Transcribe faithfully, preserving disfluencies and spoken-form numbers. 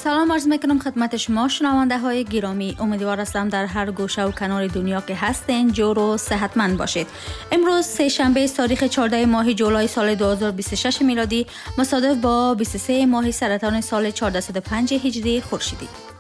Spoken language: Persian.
سلام عرض میکنم خدمت شما شنونده های گرامی. امیدوار هستم در هر گوشه و کنار دنیا که هستین جور و صحتمند باشید. امروز سه شنبه تاریخ چهاردهم ماه جولای سال دو هزار و بیست و شش میلادی مصادف با بیست و سوم ماه سرطان سال چهارصد و پنج هجری خورشیدی.